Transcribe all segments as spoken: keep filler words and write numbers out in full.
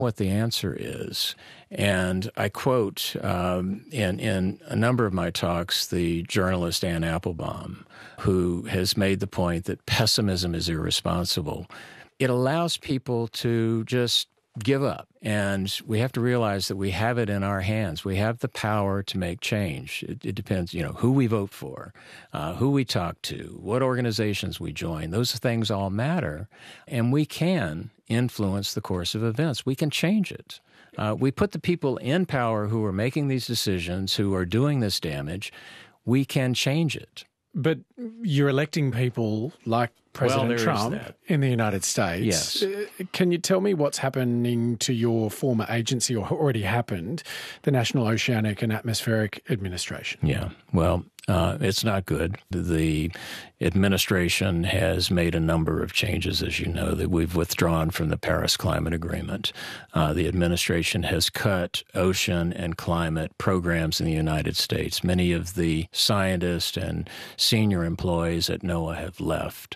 what the answer is. And I quote um, in, in a number of my talks the journalist Anne Applebaum, who has made the point that pessimism is irresponsible. It allows people to just give up. And we have to realize that we have it in our hands. We have the power to make change. It, it depends, you know, who we vote for, uh, who we talk to, what organizations we join. Those things all matter. And we can influence the course of events. We can change it. Uh, we put the people in power who are making these decisions, who are doing this damage. We can change it. But you're electing people like President well, Trump in the United States. Yes. Uh, can you tell me what's happening to your former agency, or already happened, the National Oceanic and Atmospheric Administration? Yeah. Well, uh, it's not good. The administration has made a number of changes, as you know, that we've withdrawn from the Paris Climate Agreement. Uh, the administration has cut ocean and climate programs in the United States. Many of the scientists and senior employees at NOAA have left.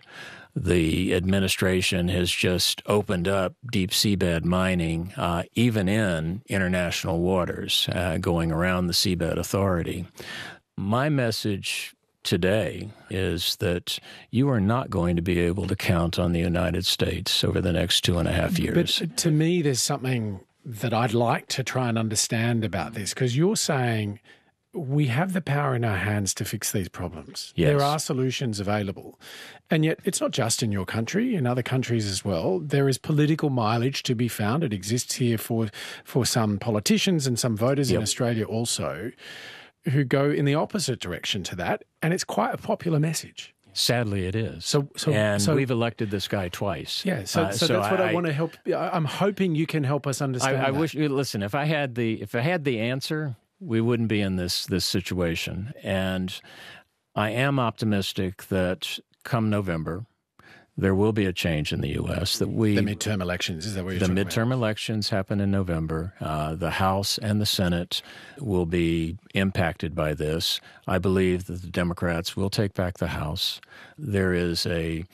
The administration has just opened up deep seabed mining, uh, even in international waters, uh, going around the Seabed Authority. My message today is that you are not going to be able to count on the United States over the next two and a half years. But to me, there's something that I'd like to try and understand about this, because you're saying we have the power in our hands to fix these problems. Yes. There are solutions available. And yet it's not just in your country, in other countries as well. There is political mileage to be found. It exists here for, for some politicians and some voters yep. in Australia also, who go in the opposite direction to that. And it's quite a popular message. Sadly, it is. So, so, and so, we've elected this guy twice. Yeah, so, uh, so, so that's what I, I want to help. I'm hoping you can help us understand. I, I that. wish. Listen, if I had the if I had the answer, we wouldn't be in this this situation. And I am optimistic that come November, there will be a change in the U S That we the midterm elections, is that what you're the talking midterm about? elections happen in November. Uh, the House and the Senate will be impacted by this. I believe that the Democrats will take back the House. There is a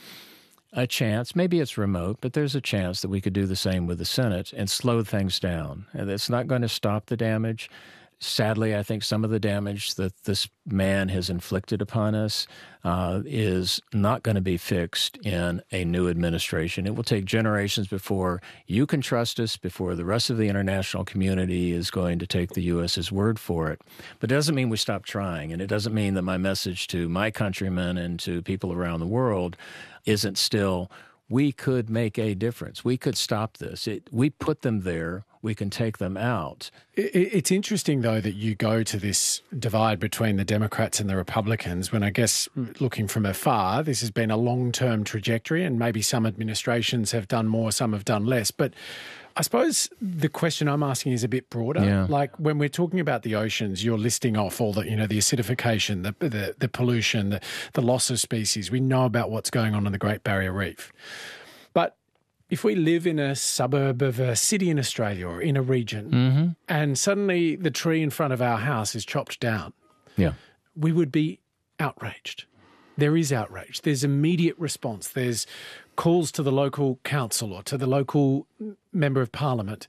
a chance, maybe it's remote, but there's a chance that we could do the same with the Senate and slow things down. And it's not going to stop the damage. Sadly, I think some of the damage that this man has inflicted upon us uh, is not going to be fixed in a new administration. It will take generations before you can trust us, before the rest of the international community is going to take the U S's word for it. But it doesn't mean we stop trying, and it doesn't mean that my message to my countrymen and to people around the world isn't still, we could make a difference. We could stop this. It, we put them there. We can take them out. It's interesting, though, that you go to this divide between the Democrats and the Republicans when I guess, looking from afar, this has been a long-term trajectory and maybe some administrations have done more, some have done less. But I suppose the question I'm asking is a bit broader. Yeah. Like when we're talking about the oceans, you're listing off all the, you know, the acidification, the, the, the pollution, the, the loss of species. We know about what's going on in the Great Barrier Reef. But if we live in a suburb of a city in Australia or in a region mm-hmm. and suddenly the tree in front of our house is chopped down, yeah, we would be outraged. There is outrage. There's immediate response. There's calls to the local council or to the local member of parliament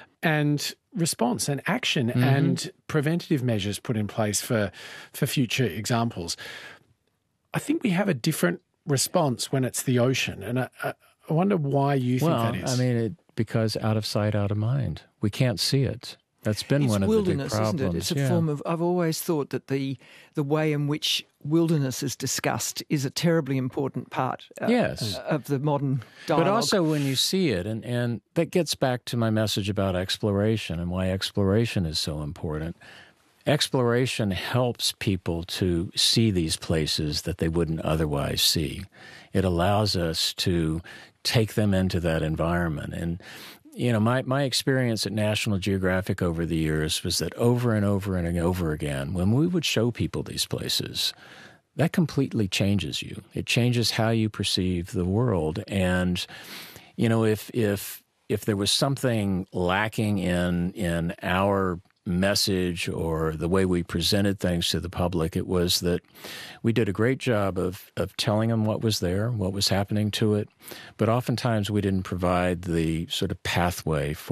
and response and action mm-hmm. and preventative measures put in place for, for future examples. I think we have a different response when it's the ocean. And I, I, I wonder why you think well, that is. I mean, it, because out of sight, out of mind. We can't see it. That's been it's one of the big problems. It's wilderness, isn't it? It's a yeah. form of. I've always thought that the the way in which wilderness is discussed is a terribly important part uh, yes. of the modern dialogue. But also when you see it, and, and that gets back to my message about exploration and why exploration is so important. Exploration helps people to see these places that they wouldn't otherwise see. It allows us to take them into that environment. And, you know, my, my experience at National Geographic over the years was that over and over and over again, when we would show people these places, that completely changes you. It changes how you perceive the world. And, you know, if if if there was something lacking in in our message or the way we presented things to the public, it was that we did a great job of, of telling them what was there, what was happening to it, but oftentimes we didn't provide the sort of pathway for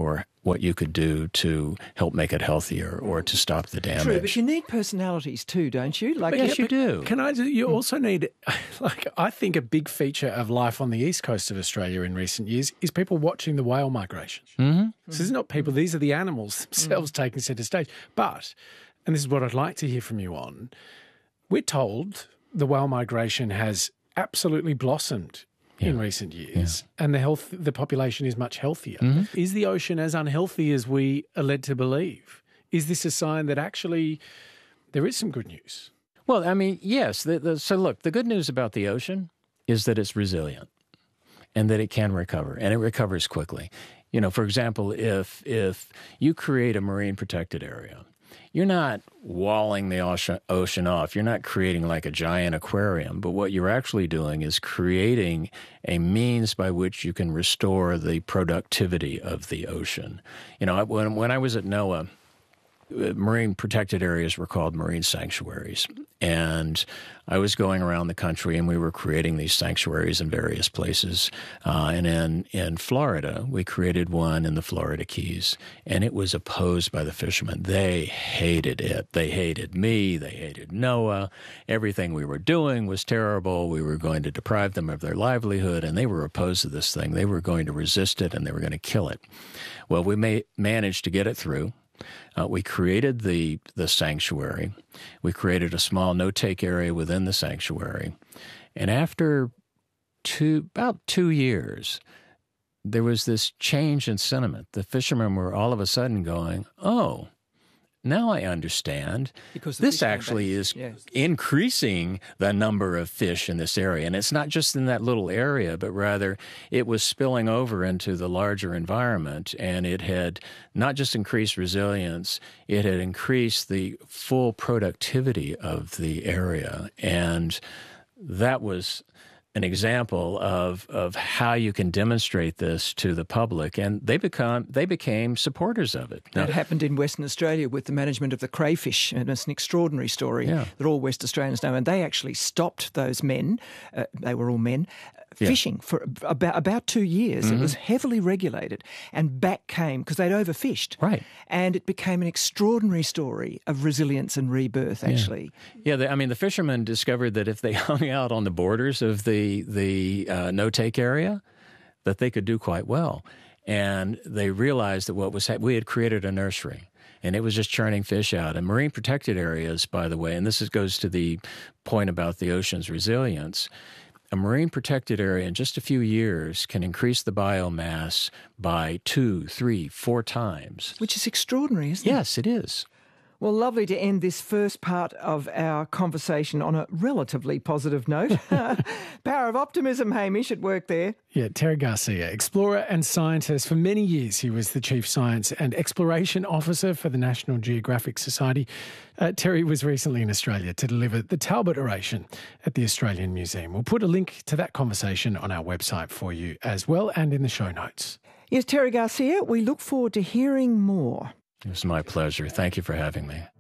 what you could do to help make it healthier or to stop the damage. True, but you need personalities too, don't you? Like, yes, you do. Can I? You also need, like, I think a big feature of life on the east coast of Australia in recent years is people watching the whale migration. Mm-hmm. So these are not people; these are the animals themselves mm. taking centre stage. But, and this is what I'd like to hear from you on, we're told the whale migration has absolutely blossomed yeah. in recent years, yeah. and the health, the population is much healthier. Mm-hmm. Is the ocean as unhealthy as we are led to believe? Is this a sign that actually there is some good news? Well, I mean, yes. The, the, so look, the good news about the ocean is that it's resilient and that it can recover, and it recovers quickly. You know, for example, if if you create a marine protected area, you're not walling the ocean, ocean off. You're not creating like a giant aquarium, but what you're actually doing is creating a means by which you can restore the productivity of the ocean. You know, when when I was at NOAA, marine protected areas were called marine sanctuaries. And I was going around the country and we were creating these sanctuaries in various places. Uh, and in, in Florida, we created one in the Florida Keys. And it was opposed by the fishermen. They hated it. They hated me. They hated NOAA. Everything we were doing was terrible. We were going to deprive them of their livelihood. And they were opposed to this thing. They were going to resist it and they were going to kill it. Well, we may, managed to get it through. Uh, we created the the sanctuary. We created a small no-take area within the sanctuary. And after two, about two years, there was this change in sentiment. The fishermen were all of a sudden going, oh, now I understand. Because this actually is yes. increasing the number of fish in this area. And it's not just in that little area, but rather it was spilling over into the larger environment. And it had not just increased resilience, it had increased the full productivity of the area. And that was an example of of how you can demonstrate this to the public, and they become they became supporters of it. That now, happened in Western Australia with the management of the crayfish, and it's an extraordinary story yeah. that all West Australians know. And they actually stopped those men; uh, they were all men. Fishing yeah. for about about two years. Mm-hmm. It was heavily regulated, and back came because they'd overfished. Right, and it became an extraordinary story of resilience and rebirth. Actually, yeah. yeah the, I mean, the fishermen discovered that if they hung out on the borders of the the uh, no-take area, that they could do quite well, and they realized that what was ha- we had created a nursery. And it was just churning fish out. And marine protected areas, by the way, and this is, goes to the point about the ocean's resilience. A marine protected area in just a few years can increase the biomass by two, three, four times. Which is extraordinary, isn't yes, it? Yes, it is. Well, lovely to end this first part of our conversation on a relatively positive note. Power of optimism, Hamish, at work there. Yeah, Terry Garcia, explorer and scientist. For many years, he was the Chief Science and Exploration Officer for the National Geographic Society. Uh, Terry was recently in Australia to deliver the Talbot Oration at the Australian Museum. We'll put a link to that conversation on our website for you as well and in the show notes. Yes, Terry Garcia, we look forward to hearing more. It was my pleasure. Thank you for having me.